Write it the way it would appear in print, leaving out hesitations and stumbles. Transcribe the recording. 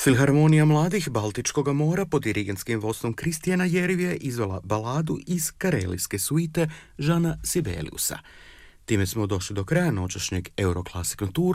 Filharmonija mladih Baltičkog mora pod dirigentskim vodstvom Kristijana Jerivija izvela baladu iz karelijske suite Žana Sibeliusa. Time smo došli do kraja noćašnjeg Euroclassic Tour.